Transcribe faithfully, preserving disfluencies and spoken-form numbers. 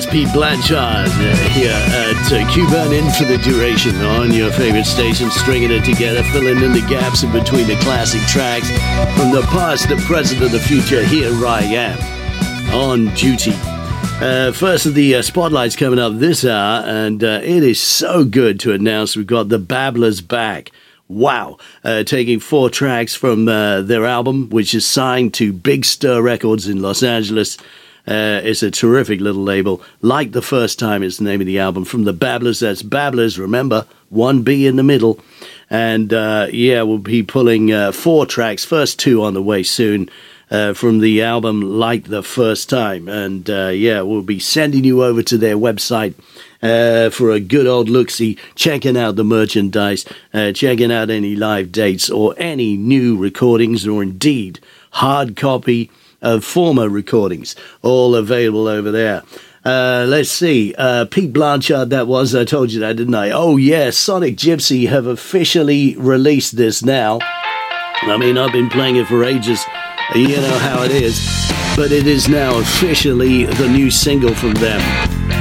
Pete Blanchard uh, here at uh, Cuban In for the Duration on your favorite station, stringing it together, filling in the gaps in between the classic tracks from the past, the present, and the future. Here I am on duty. Uh, first of the uh, spotlights coming up this hour, and uh, it is so good to announce we've got the Babblers back. Wow. Uh, taking four tracks from uh, their album, which is signed to Big Stir Records in Los Angeles. Uh, it's a terrific little label. Like the First Time is the name of the album. From the Babblers, that's Babblers, remember, one B in the middle. And uh, yeah, we'll be pulling uh, four tracks, first two on the way soon, uh, from the album Like the First Time. And uh, yeah, we'll be sending you over to their website uh, for a good old look-see, checking out the merchandise, uh, checking out any live dates or any new recordings, or indeed hard copy of former recordings, all available over there. Uh, let's see. Uh, Pete Blanchard, that was. I told you that, didn't I? Oh, yeah. Sonic Gypsy have officially released this now. I mean, I've been playing it for ages. You know how it is. But it is now officially the new single from them.